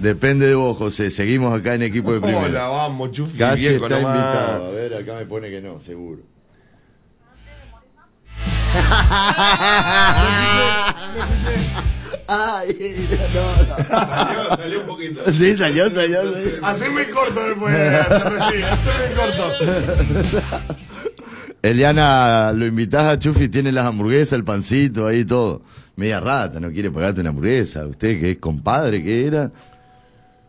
Depende de vos, José. Seguimos acá en equipo de primera. Hola, vamos, Chufi. Casi viejo está nomás. invitado. A ver, acá me pone que no, seguro. Ay, no. Salió un poquito. Sí, salió. Haceme el corto después. Haceme el corto. Eliana, lo invitás a Chufi, tiene las hamburguesas, el pancito, ahí todo. Media rata, no quiere pagarte una hamburguesa. Usted que es compadre, ¿qué era?